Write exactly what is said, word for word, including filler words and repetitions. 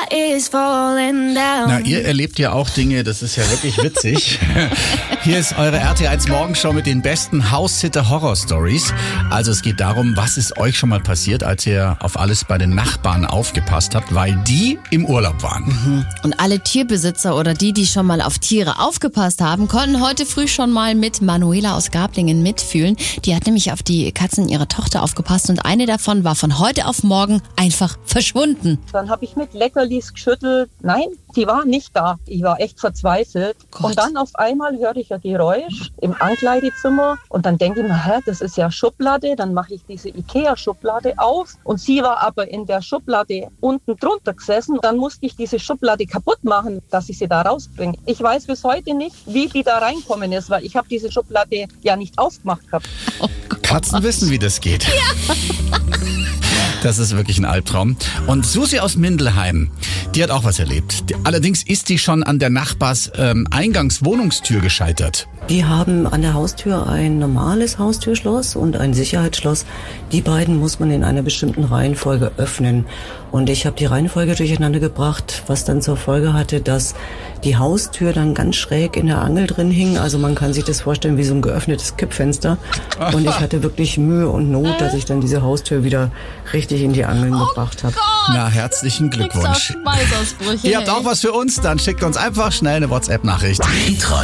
is falling down. Na, ihr erlebt ja auch Dinge, das ist ja wirklich witzig. Hier ist eure R T eins Morgenshow mit den besten House-Sitter-Horror-Stories. Also es geht darum, was ist euch schon mal passiert, als ihr auf alles bei den Nachbarn aufgepasst habt, weil die im Urlaub waren. Mhm. Und alle Tierbesitzer oder die, die schon mal auf Tiere aufgepasst haben, konnten heute früh schon mal mit Manuela aus Gablingen mitfühlen. Die hat nämlich auf die Katzen ihrer Tochter aufgepasst und eine davon war von heute auf morgen einfach verschwunden. Dann habe ich mit Leckerlis geschüttelt. Nein, die war nicht da. Ich war echt verzweifelt. Gott. Und dann auf einmal höre ich ein Geräusch im Ankleidezimmer und dann denke ich mir, hä, das ist ja Schublade. Dann mache ich diese Ikea-Schublade auf und sie war aber in der Schublade unten drunter gesessen. Dann musste ich diese Schublade kaputt machen, dass ich sie da rausbringe. Ich weiß bis heute nicht, wie die da reinkommen ist, weil ich habe diese Schublade ja nicht aufgemacht gehabt. Oh Katzen wissen, wie das geht. Ja. Das ist wirklich ein Albtraum. Und Susi aus Mindelheim, die hat auch was erlebt. Allerdings ist die schon an der Nachbars ähm, Eingangswohnungstür gescheitert. Die haben an der Haustür ein normales Haustürschloss und ein Sicherheitsschloss. Die beiden muss man in einer bestimmten Reihenfolge öffnen. Und ich habe die Reihenfolge durcheinander gebracht, was dann zur Folge hatte, dass die Haustür dann ganz schräg in der Angel drin hing. Also man kann sich das vorstellen wie so ein geöffnetes Kippfenster. Und ich hatte wirklich Mühe und Not, dass ich dann diese Haustür wieder richtig in die Angeln oh gebracht habe. Na, herzlichen Glückwunsch. Ihr habt auch was für uns? Dann schickt uns einfach schnell eine WhatsApp-Nachricht.